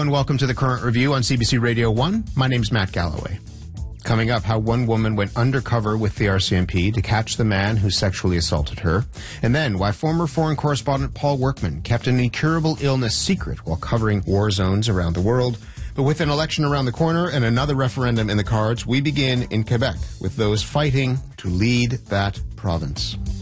and welcome to the Current Review on CBC Radio 1. My name's Matt Galloway. Coming up, how one woman went undercover with the RCMP to catch the man who sexually assaulted her. And then, why former foreign correspondent Paul Workman kept an incurable illness secret while covering war zones around the world. But with an election around the corner and another referendum in the cards, we begin in Quebec with those fighting to lead that province.